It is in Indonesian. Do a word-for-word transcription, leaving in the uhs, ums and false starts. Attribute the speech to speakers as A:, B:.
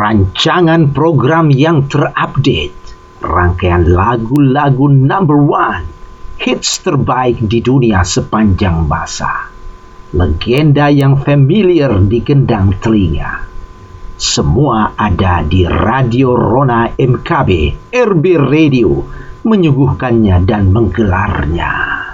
A: rancangan program yang terupdate, rangkaian lagu-lagu number one, hits terbaik di dunia sepanjang masa, legenda yang familiar di gendang telinga. Semua ada di Radio Rona M K B, R B Radio, menyuguhkannya dan menggelarnya.